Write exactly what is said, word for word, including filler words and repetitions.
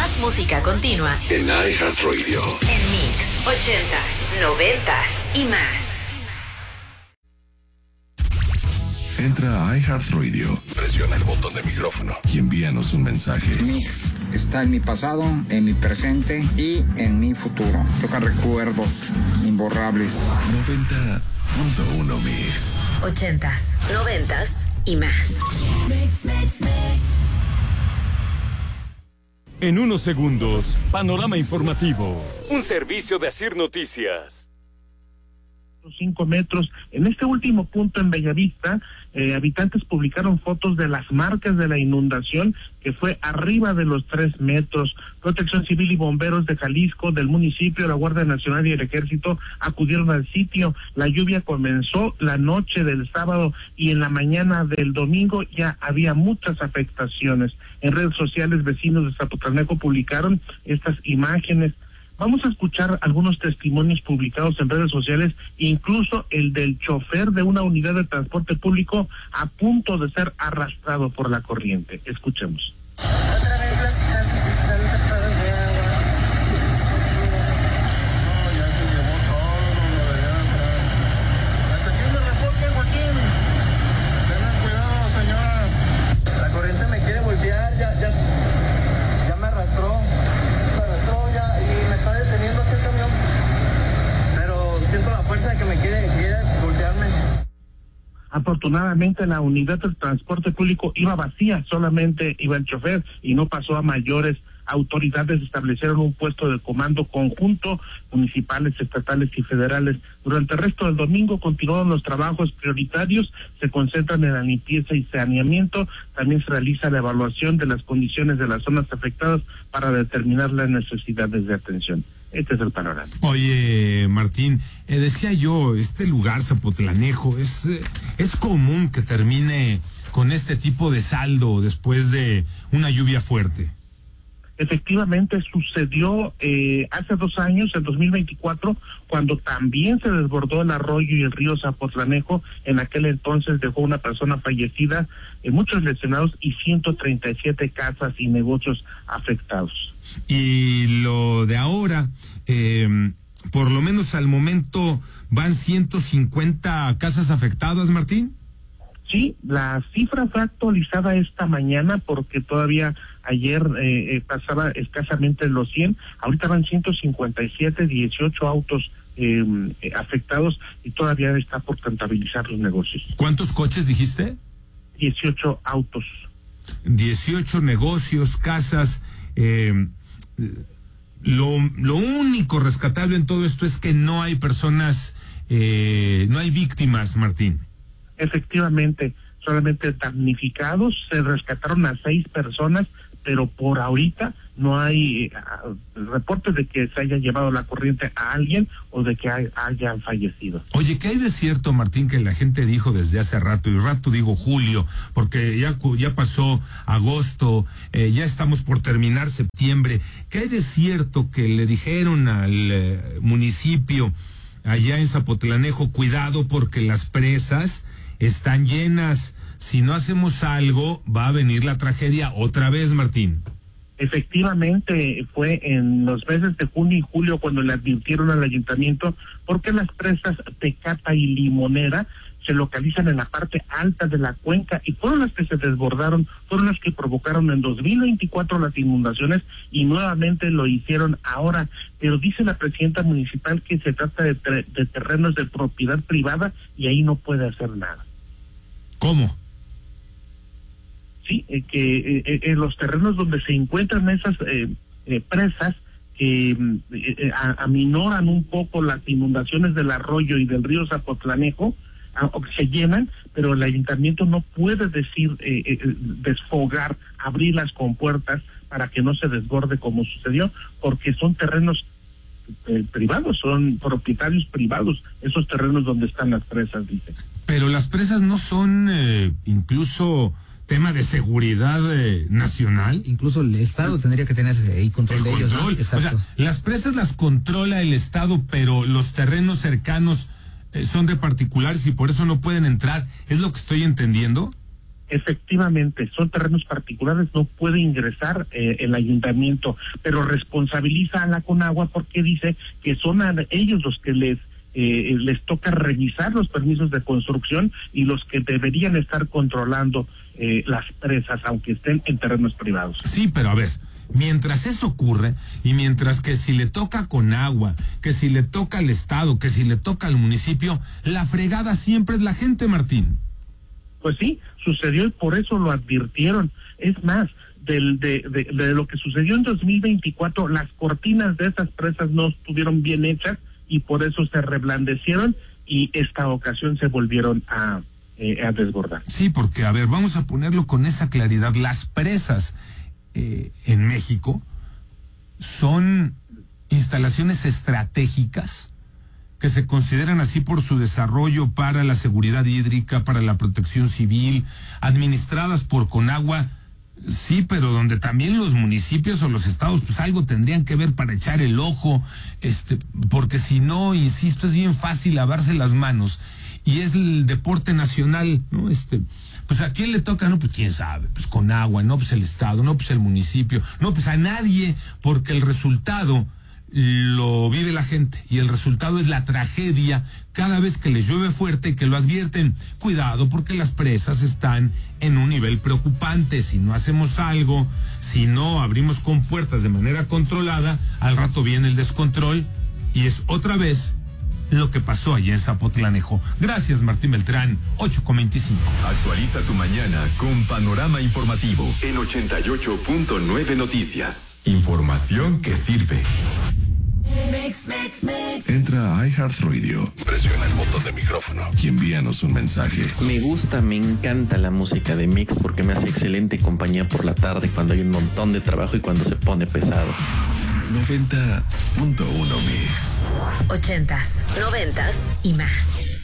Más música continua en iHeartRadio. En mix, ochentas, noventas y más. Entra a iHeartRadio, presiona el botón de micrófono y envíanos un mensaje. Mix está en mi pasado, en mi presente y en mi futuro. Toca recuerdos imborrables. noventa punto uno Mix. Ochentas, noventas y más. Mix, mix, mix. En unos segundos, panorama informativo. Un servicio de Asir Noticias. Cinco metros. En este último punto en Bellavista, eh, habitantes publicaron fotos de las marcas de la inundación que fue arriba de los tres metros. Protección Civil y bomberos de Jalisco, del municipio, la Guardia Nacional y el Ejército acudieron al sitio. La lluvia comenzó la noche del sábado y en la mañana del domingo ya había muchas afectaciones. En redes sociales, vecinos de Zapotlanejo publicaron estas imágenes. Vamos a escuchar algunos testimonios publicados en redes sociales, incluso el del chofer de una unidad de transporte público a punto de ser arrastrado por la corriente. Escuchemos. Otra vez las casas están tapadas de agua. No, ya se llevó todo lo de allá atrás. Hasta aquí me reporte, Joaquín. Tengan cuidado, señoras. La corriente me quiere voltear, ya, ya, ya me arrastró. Deteniendo este camión, pero siento la fuerza de que me quiere, quiere voltearme. Afortunadamente la unidad de transporte público iba vacía, solamente iba el chofer y no pasó a mayores. Autoridades establecieron un puesto de comando conjunto, municipales, estatales y federales. Durante el resto del domingo continuaron los trabajos prioritarios, se concentran en la limpieza y saneamiento. También se realiza la evaluación de las condiciones de las zonas afectadas para determinar las necesidades de atención. Este es el panorama. Oye, Martín, eh, decía yo, este lugar, Zapotlanejo, es, eh, es común que termine con este tipo de saldo después de una lluvia fuerte. Efectivamente sucedió eh, hace dos años, en dos mil veinticuatro, cuando también se desbordó el arroyo y el río Zapotlanejo. En aquel entonces dejó una persona fallecida, eh, muchos lesionados y ciento treinta y siete casas y negocios afectados. Y lo de ahora, eh, por lo menos al momento, ¿van ciento cincuenta casas afectadas, Martín? Sí, la cifra fue actualizada esta mañana porque todavía ayer eh, eh, pasaba escasamente los cien, ahorita van ciento cincuenta y siete, dieciocho autos eh, eh, afectados y todavía está por contabilizar los negocios. ¿Cuántos coches dijiste? dieciocho autos. dieciocho negocios, casas. Eh, lo, lo único rescatable en todo esto es que no hay personas, eh, no hay víctimas, Martín. Efectivamente, solamente damnificados, se rescataron a seis personas, pero por ahorita no hay eh, reportes de que se haya llevado la corriente a alguien o de que hay, hayan fallecido. Oye, ¿qué hay de cierto, Martín, que la gente dijo desde hace rato, y rato digo julio, porque ya, ya pasó agosto, eh, ya estamos por terminar septiembre? ¿Qué hay de cierto que le dijeron al eh, municipio allá en Zapotlanejo, cuidado porque las presas están llenas, si no hacemos algo va a venir la tragedia otra vez, Martín? Efectivamente, fue en los meses de junio y julio cuando le advirtieron al ayuntamiento porque las presas Tecata y Limonera se localizan en la parte alta de la cuenca y fueron las que se desbordaron, fueron las que provocaron en dos mil veinticuatro las inundaciones y nuevamente lo hicieron ahora. Pero dice la presidenta municipal que se trata de, ter- de terrenos de propiedad privada y ahí no puede hacer nada. ¿Cómo? Sí, eh, que eh, en los terrenos donde se encuentran esas eh, eh, presas que eh, a, aminoran un poco las inundaciones del arroyo y del río Zapotlanejo, a, se llenan, pero el ayuntamiento no puede decir eh, eh, desfogar, abrir las compuertas para que no se desborde como sucedió, porque son terrenos eh, privados, son propietarios privados, esos terrenos donde están las presas, dice. Pero las presas no son eh, incluso tema de seguridad eh, nacional. Incluso el Estado tendría que tener eh, control el de control. ellos, ¿no? Exacto. O sea, las presas las controla el Estado, pero los terrenos cercanos eh, son de particulares y por eso no pueden entrar. ¿Es lo que estoy entendiendo? efectivamente, son terrenos particulares, no puede ingresar eh, el ayuntamiento, pero responsabiliza a la Conagua porque dice que son a ellos los que les eh, les toca revisar los permisos de construcción y los que deberían estar controlando eh, las presas, aunque estén en terrenos privados. Sí, pero a ver, mientras eso ocurre, y mientras que si le toca Conagua, que si le toca al Estado, que si le toca al municipio, la fregada siempre es la gente, Martín. Pues sí, sucedió y por eso lo advirtieron. Es más, del, de, de, de lo que sucedió en dos mil veinticuatro, las cortinas de esas presas no estuvieron bien hechas y por eso se reblandecieron y esta ocasión se volvieron a, eh, a desbordar. Sí, porque, a ver, vamos a ponerlo con esa claridad. Las presas eh, en México son instalaciones estratégicas que se consideran así por su desarrollo para la seguridad hídrica, para la protección civil, administradas por Conagua, sí, pero donde también los municipios o los estados pues algo tendrían que ver para echar el ojo, este, porque si no, insisto, es bien fácil lavarse las manos y es el deporte nacional, ¿no? Este, pues a quién le toca, no, pues quién sabe, pues Conagua, no, pues el estado, no, pues el municipio, no, pues a nadie, porque el resultado lo vive la gente y el resultado es la tragedia cada vez que les llueve fuerte, que lo advierten. Cuidado porque las presas están en un nivel preocupante. Si no hacemos algo, si no abrimos compuertas de manera controlada, al rato viene el descontrol y es otra vez lo que pasó allá en Zapotlanejo. Gracias, Martín Beltrán, ocho con veinticinco. Actualiza tu mañana con Panorama Informativo en ochenta y ocho punto nueve Noticias. Información que sirve. Mix, mix, mix. Entra a iHeartRadio, presiona el botón de micrófono y envíanos un mensaje. Me gusta, me encanta la música de Mix porque me hace excelente compañía por la tarde cuando hay un montón de trabajo y cuando se pone pesado. noventa punto uno Mix. Ochentas, noventas y más.